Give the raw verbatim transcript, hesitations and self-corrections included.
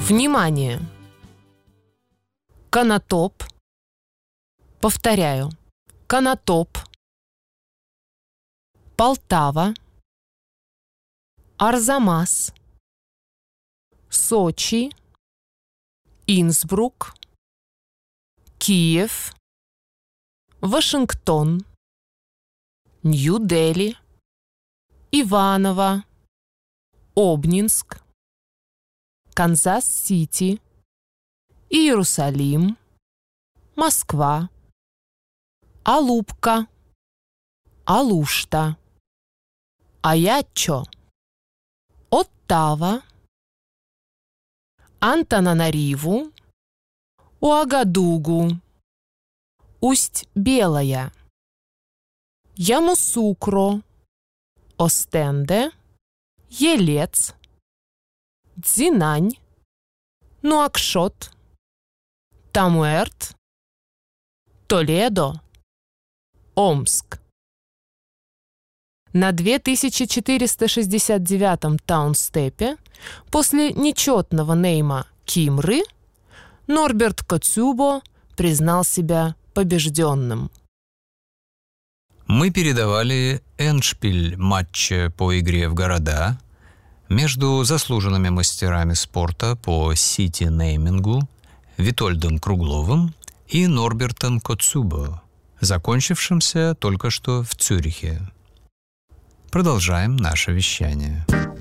Внимание! Конотоп. Повторяю. Конотоп. Полтава. Арзамас. Сочи. Инсбрук. Киев. Вашингтон. Нью-Дели. Иваново. Обнинск. Канзас-Сити. Иерусалим. Москва. Алупка. Алушта. Аяччо. Оттава. Антананариву. Уагадугу. Усть-Белая. Ямусукро. Остенде. Елец. Цзинань. Нуакшот. Тамуэрт. Толедо. Омск. На две тысячи четыреста шестьдесят девятом таунстепе после нечетного нейма Кимры Норберт Коцюбо признал себя побежденным. Мы передавали эндшпиль матча по игре в города между заслуженными мастерами спорта по сити-неймингу Витольдом Кругловым и Норбертом Коцюбо, закончившимся только что в Цюрихе. Продолжаем наше вещание.